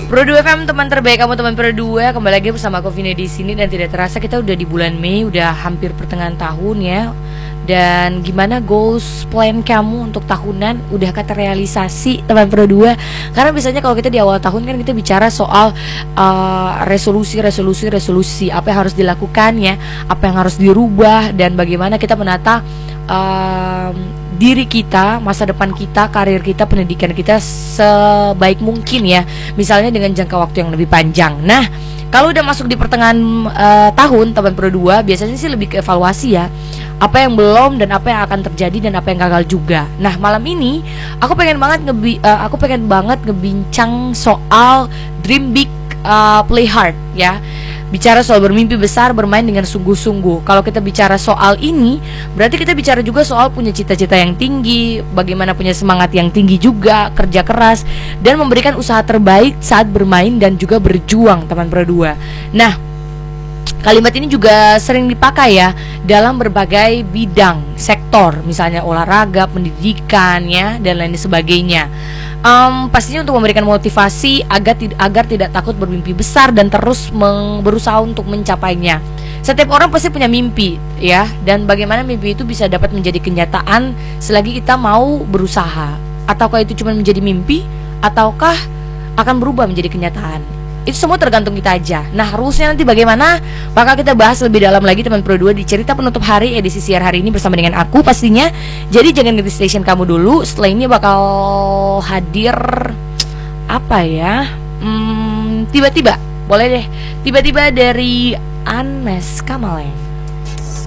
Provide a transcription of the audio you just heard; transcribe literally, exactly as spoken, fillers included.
Pro dua F M, teman terbaik kamu, teman Pro dua. Kembali lagi bersama aku Vina di sini, dan tidak terasa kita udah di bulan Mei, udah hampir pertengahan tahun ya. Dan gimana goals plan kamu untuk tahunan? Udah kata realisasi teman Pro dua? Karena biasanya kalau kita di awal tahun kan kita bicara soal uh, resolusi, resolusi, resolusi, apa yang harus dilakukan ya, apa yang harus dirubah, dan bagaimana kita menata uh, diri kita, masa depan kita, karir kita, pendidikan kita sebaik mungkin ya. Misalnya dengan jangka waktu yang lebih panjang. Nah, kalau udah masuk di pertengahan uh, tahun teman Pro dua, biasanya sih lebih ke evaluasi ya. Apa yang belum dan apa yang akan terjadi dan apa yang gagal juga. Nah, malam ini aku pengen banget ngebi uh, aku pengen banget ngebincang soal dream big, uh, play hard ya. Bicara soal bermimpi besar, bermain dengan sungguh-sungguh. Kalau kita bicara soal ini, berarti kita bicara juga soal punya cita-cita yang tinggi, bagaimana punya semangat yang tinggi juga, kerja keras, dan memberikan usaha terbaik saat bermain dan juga berjuang teman Pro dua. Nah, kalimat ini juga sering dipakai ya dalam berbagai bidang, sektor, misalnya olahraga, pendidikan ya, dan lain sebagainya. Um, pastinya untuk memberikan motivasi agar, tid agar tidak takut bermimpi besar dan terus berusaha untuk mencapainya. Setiap orang pasti punya mimpi ya, dan bagaimana mimpi itu bisa dapat menjadi kenyataan selagi kita mau berusaha. Ataukah itu cuma menjadi mimpi, ataukah akan berubah menjadi kenyataan? Itu semua tergantung kita aja. Nah, rulesnya nanti bagaimana bakal kita bahas lebih dalam lagi teman Pro dua di cerita penutup hari edisi siar hari ini bersama dengan aku pastinya. Jadi jangan ganti station kamu dulu. Setelah ini bakal hadir apa ya, hmm, tiba-tiba boleh deh, tiba-tiba dari Anes Kamaleng.